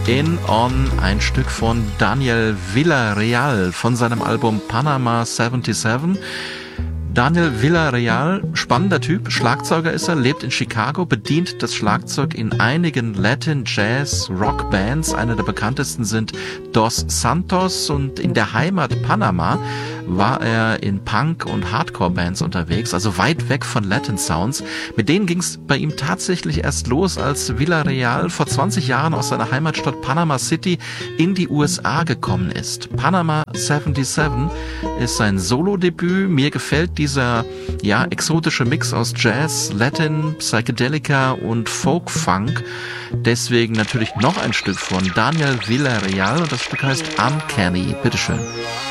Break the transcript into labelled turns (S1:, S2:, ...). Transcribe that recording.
S1: In On, ein Stück von Daniel Villarreal von seinem Album Panama 77. Daniel Villarreal, spannender Typ, Schlagzeuger ist er, lebt in Chicago, bedient das Schlagzeug in einigen Latin, Jazz, Rock Bands. Eine der bekanntesten sind Dos Santos, und in der Heimat Panama war er in Punk- und Hardcore-Bands unterwegs, also weit weg von Latin Sounds. Mit denen ging es bei ihm tatsächlich erst los, als Villarreal vor 20 Jahren aus seiner Heimatstadt Panama City in die USA gekommen ist. Panama 77 ist sein Solo-Debüt. Mir gefällt dieser exotische Mix aus Jazz, Latin, Psychedelica und Folk-Funk. Deswegen natürlich noch ein Stück von Daniel Villarreal, und das Stück heißt Uncanny. Bitteschön.